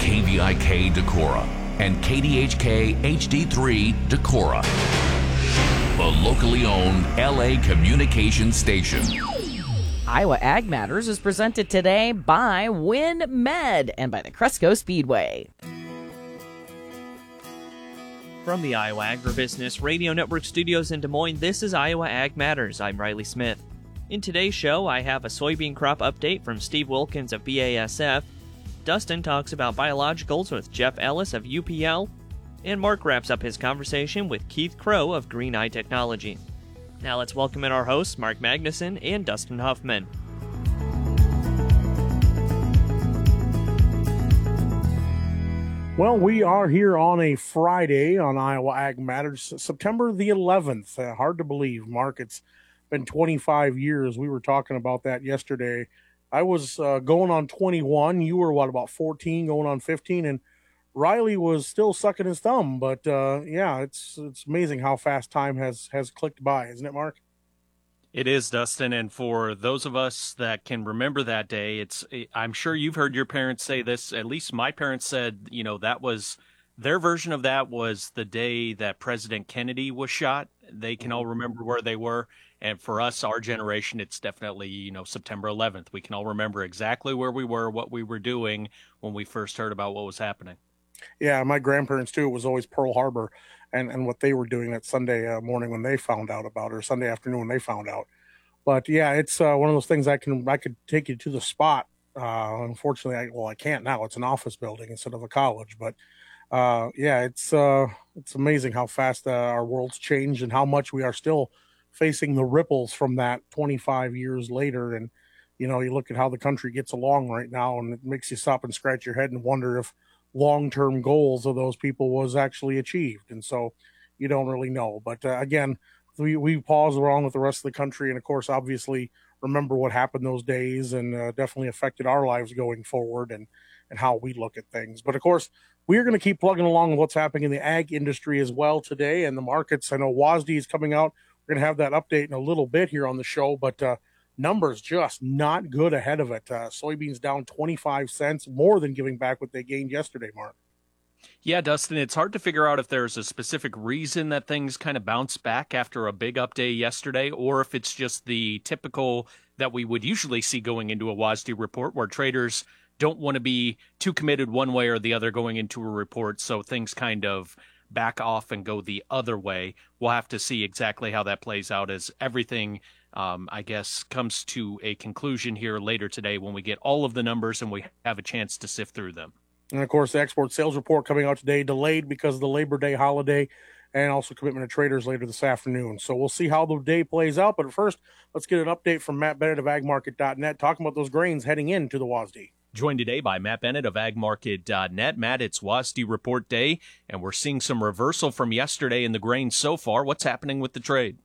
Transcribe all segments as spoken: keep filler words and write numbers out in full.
K V I K Decorah and K D H K H D three Decorah, the locally owned L A communications station. Iowa Ag Matters is presented today by WinMed and by the Cresco Speedway. From the Iowa Agribusiness Radio Network studios in Des Moines, this is Iowa Ag Matters. I'm Riley Smith. In today's show, I have a soybean crop update from Steve Wilkins of B A S F. Dustin talks about biologicals with Jeff Ellis of U P L. And Mark wraps up his conversation with Keith Crow of Green Eye Technology. Now let's welcome in our hosts, Mark Magnuson and Dustin Huffman. Well, we are here on a Friday on Iowa Ag Matters, September the eleventh. Uh, hard to believe, Mark. It's been twenty-five years. We were talking about that yesterday. I was uh, going on twenty-one. You were, what, about fourteen, going on fifteen, and Riley was still sucking his thumb. But, uh, yeah, it's it's amazing how fast time has, has clicked by, isn't it, Mark? It is, Dustin, and for those of us that can remember that day, it's I'm sure you've heard your parents say this. At least my parents said, you know, that was their version of that was the day that President Kennedy was shot. They can all remember where they were. And for us, our generation, it's definitely, you know, September eleventh. We can all remember exactly where we were, what we were doing when we first heard about what was happening. Yeah, my grandparents, too, it was always Pearl Harbor and, and what they were doing that Sunday uh, morning when they found out about it, or Sunday afternoon when they found out. But, yeah, it's uh, one of those things I can I could take you to the spot. Uh, unfortunately, I, well, I can't now. It's an office building instead of a college. But, uh, yeah, it's uh, it's amazing how fast uh, our world's changed and how much we are still facing the ripples from that twenty-five years later. And, you know, you look at how the country gets along right now, and it makes you stop and scratch your head and wonder if long-term goals of those people was actually achieved. And so you don't really know. But uh, again, we, we pause along with the rest of the country. And of course, obviously remember what happened those days, and uh, definitely affected our lives going forward and, and how we look at things. But of course, we're going to keep plugging along with what's happening in the ag industry as well today. And the markets, I know W A S D is coming out. We're going to have that update in a little bit here on the show, but uh, numbers just not good ahead of it. Uh, soybeans down twenty-five cents, more than giving back what they gained yesterday, Mark. Yeah, Dustin, it's hard to figure out if there's a specific reason that things kind of bounce back after a big up day yesterday, or if it's just the typical that we would usually see going into a W A S D report where traders don't want to be too committed one way or the other going into a report, so things kind of back off and go the other way. We'll have to see exactly how that plays out as everything, um, I guess, comes to a conclusion here later today when we get all of the numbers and we have a chance to sift through them. And, of course, the export sales report coming out today, delayed because of the Labor Day holiday, and also commitment of traders later this afternoon. So we'll see how the day plays out. But first, let's get an update from Matt Bennett of ag market dot net talking about those grains heading into the W A S D. Joined today by Matt Bennett of ag market dot net. Matt, it's W A S D report day, and we're seeing some reversal from yesterday in the grains so far. What's happening with the trade?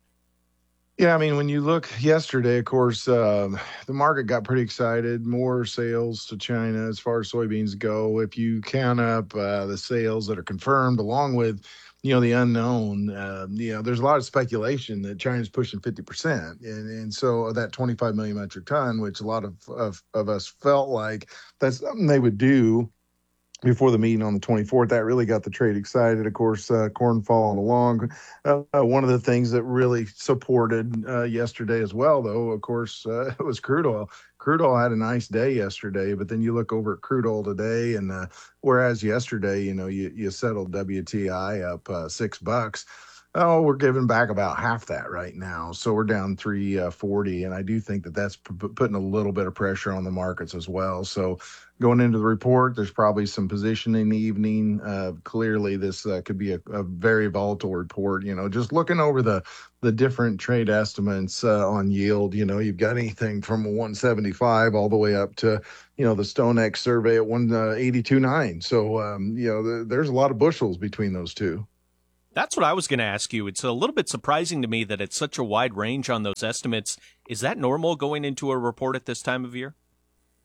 Yeah, I mean, when you look yesterday, of course, um, the market got pretty excited. More sales to China as far as soybeans go. If you count up uh, the sales that are confirmed along with, you know, the unknown, uh, you know, there's a lot of speculation that China's pushing fifty percent. And, and so that twenty-five million metric ton, which a lot of, of, of us felt like that's something they would do before the meeting on the twenty-fourth, that really got the trade excited. Of course, uh, corn following along. Uh, uh, one of the things that really supported uh, yesterday as well, though, of course, uh, it was crude oil. Crude oil had a nice day yesterday, but then you look over at crude oil today, and uh, whereas yesterday, you know, you, you settled W T I up uh, six bucks. Oh, we're giving back about half that right now. So we're down three forty, and I do think that that's p- putting a little bit of pressure on the markets as well. So going into the report, there's probably some position in the evening. Uh, clearly, this uh, could be a, a very volatile report. You know, just looking over the the different trade estimates uh, on yield, you know, you've got anything from one seventy-five all the way up to, you know, the StoneX survey at one eighty-two point nine. So, um, you know, the, there's a lot of bushels between those two. That's what I was going to ask you. It's a little bit surprising to me that it's such a wide range on those estimates. Is that normal going into a report at this time of year?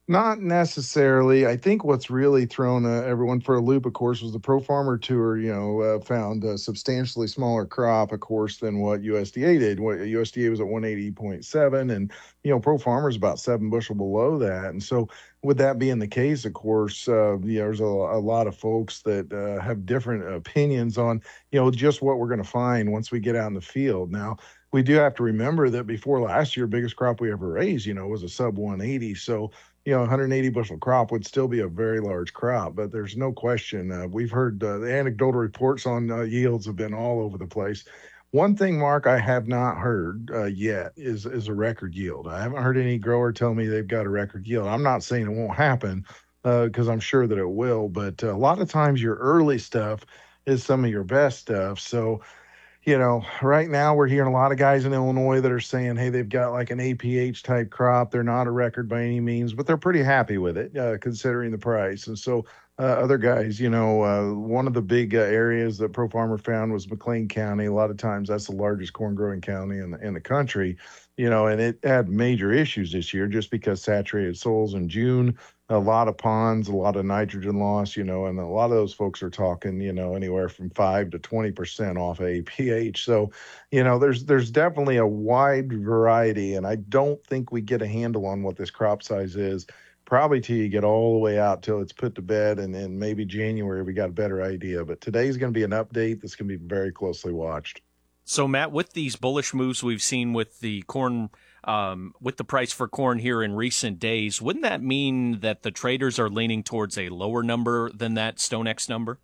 Not necessarily. I think what's really thrown uh, everyone for a loop, of course, was the Pro Farmer Tour, you know, uh, found a substantially smaller crop, of course, than what U S D A did. What U S D A was at one eighty point seven, and, you know, Pro Farmer's about seven bushel below that. And so with that being the case, of course, uh, you know, there's a, a lot of folks that uh, have different opinions on, you know, just what we're going to find once we get out in the field. Now, we do have to remember that before last year, biggest crop we ever raised, you know, was a sub one eighty. So, you know, one hundred eighty bushel crop would still be a very large crop, but there's no question. Uh, we've heard uh, the anecdotal reports on uh, yields have been all over the place. One thing, Mark, I have not heard uh, yet is is a record yield. I haven't heard any grower tell me they've got a record yield. I'm not saying it won't happen because uh, I'm sure that it will, but uh, a lot of times your early stuff is some of your best stuff. So, you know, right now we're hearing a lot of guys in Illinois that are saying, hey, they've got like an A P H type crop. They're not a record by any means, but they're pretty happy with it uh, considering the price. And so uh, other guys, you know, uh, one of the big uh, areas that Pro Farmer found was McLean County. A lot of times that's the largest corn growing county in the, in the country, you know, and it had major issues this year just because saturated soils in June, a lot of ponds, a lot of nitrogen loss, you know, and a lot of those folks are talking, you know, anywhere from five to twenty percent off A P H. So, you know, there's there's definitely a wide variety, and I don't think we get a handle on what this crop size is probably till you get all the way out till it's put to bed, and then maybe January we got a better idea. But today's going to be an update that's going to be very closely watched. So, Matt, with these bullish moves we've seen with the corn, um, with the price for corn here in recent days, wouldn't that mean that the traders are leaning towards a lower number than that StoneX number?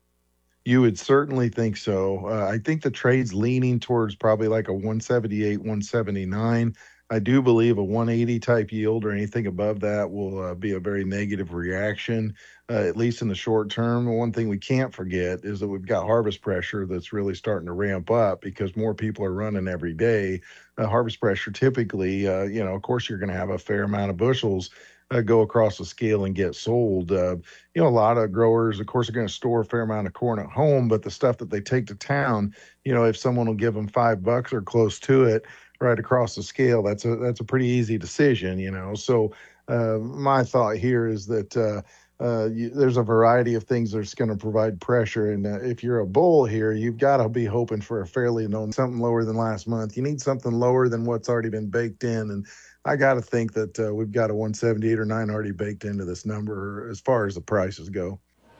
You would certainly think so. Uh, I think the trade's leaning towards probably like a one seventy-eight, one seventy-nine. I do believe a one eighty type yield or anything above that will uh, be a very negative reaction, uh, at least in the short term. One thing we can't forget is that we've got harvest pressure that's really starting to ramp up because more people are running every day. Uh, harvest pressure typically, uh, you know, of course, you're going to have a fair amount of bushels uh, go across the scale and get sold. Uh, you know, a lot of growers, of course, are going to store a fair amount of corn at home, but the stuff that they take to town, you know, if someone will give them five bucks or close to it, right across the scale, that's a that's a pretty easy decision, you know. So uh, my thought here is that uh, uh, you, there's a variety of things that's going to provide pressure, and uh, if you're a bull here, you've got to be hoping for a fairly known something lower than last month. You need something lower than what's already been baked in, and I got to think that uh, we've got a one seventy-eight or nine already baked into this number as far as the prices go.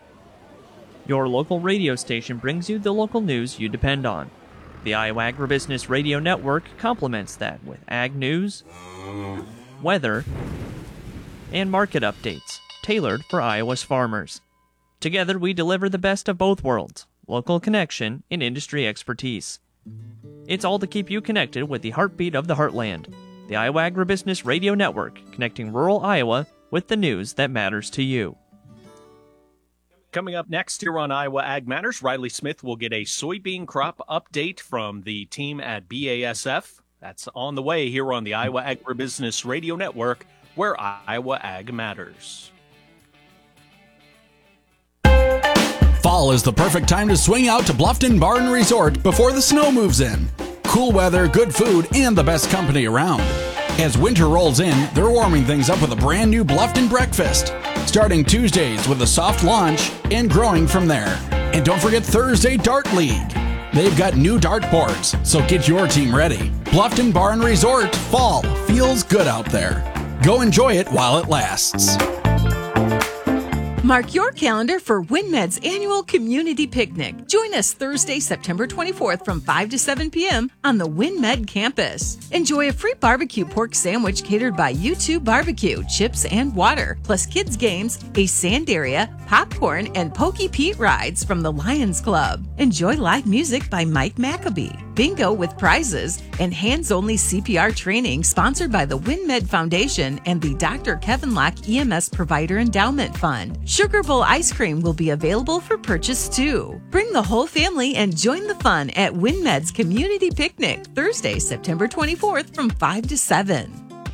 Your local radio station brings you the local news you depend on. The Iowa Agribusiness Radio Network complements that with ag news, weather, and market updates tailored for Iowa's farmers. Together, we deliver the best of both worlds, local connection and industry expertise. It's all to keep you connected with the heartbeat of the heartland. The Iowa Agribusiness Radio Network, connecting rural Iowa with the news that matters to you. Coming up next here on Iowa Ag Matters, Riley Smith will get a soybean crop update from the team at B A S F. That's on the way here on the Iowa Agribusiness Radio Network, where Iowa Ag Matters. Fall is the perfect time to swing out to Bluffton Bar and Resort before the snow moves in. Cool weather, good food, and the best company around. As winter rolls in, they're warming things up with a brand new Bluffton breakfast. Starting Tuesdays with a soft launch and growing from there. And don't forget Thursday Dart League. They've got new dart boards, so get your team ready. Bluffton Bar and Resort, fall feels good out there. Go enjoy it while it lasts. Mark your calendar for WinMed's annual community picnic. Join us Thursday, September twenty-fourth from five to seven p.m. on the WinMed campus. Enjoy a free barbecue pork sandwich catered by U two Barbecue, chips and water, plus kids games, a sand area, popcorn, and Pokey Pete rides from the Lions Club. Enjoy live music by Mike Maccabee, bingo with prizes, and hands-only C P R training sponsored by the WinMed Foundation and the Doctor Kevin Locke E M S Provider Endowment Fund. Sugar Bowl ice cream will be available for purchase too. Bring the whole family and join the fun at WinMed's Community Picnic, Thursday, September twenty-fourth from five to seven.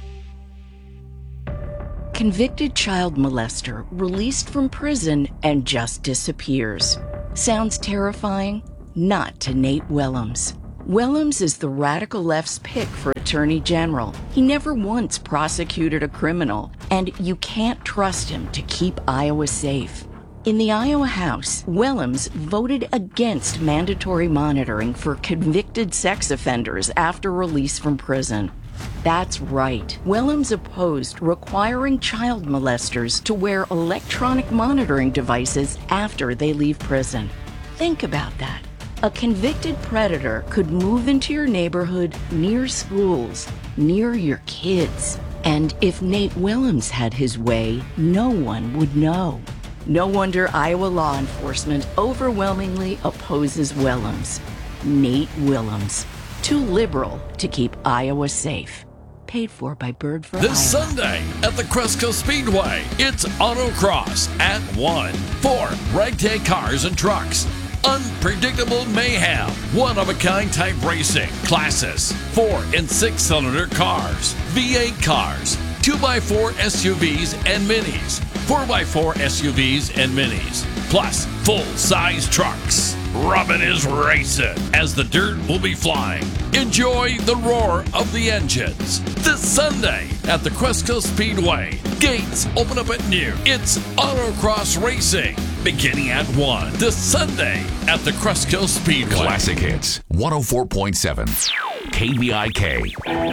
Convicted child molester released from prison and just disappears. Sounds terrifying? Not to Nate Willems. Willems is the radical left's pick for Attorney General. He never once prosecuted a criminal and you can't trust him to keep Iowa safe. In the Iowa House, Willems voted against mandatory monitoring for convicted sex offenders after release from prison. That's right. Willems opposed requiring child molesters to wear electronic monitoring devices after they leave prison. Think about that. A convicted predator could move into your neighborhood, near schools, near your kids. And if Nate Willems had his way, no one would know. No wonder Iowa law enforcement overwhelmingly opposes Willems. Nate Willems. Too liberal to keep Iowa safe. Paid for by Bird for This Iowa. Sunday at the Cresco Speedway, it's Autocross at one. Four ragtag cars and trucks. Unpredictable mayhem. One-of-a-kind type racing. Classes. Four and six-cylinder cars. V eight cars. two by four S U Vs and minis. four by four S U Vs and minis. Plus full-size trucks. Robin is racing as the dirt will be flying. Enjoy the roar of the engines. This Sunday at the Cresco Speedway. Gates open up at noon. It's Autocross Racing beginning at one. This Sunday at the Cresco Speedway. Classic Hits one oh four point seven K V I K.